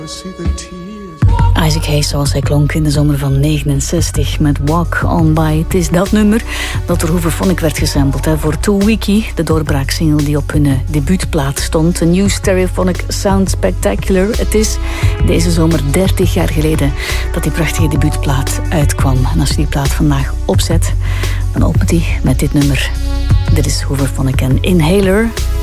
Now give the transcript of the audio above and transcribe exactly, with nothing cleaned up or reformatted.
Isaac Hayes zoals hij klonk in de zomer van negenenzestig met Walk On By. Het is dat nummer dat door Hooverphonic werd gesampled hè, voor Too Weaky, de doorbraaksingle die op hun uh, debuutplaat stond. Een New Stereophonic Sound Spectacular. Het is deze zomer dertig jaar geleden dat die prachtige debuutplaat uitkwam. En als je die plaat vandaag opzet, dan opent die met dit nummer. Dit is Hooverphonic en Inhaler.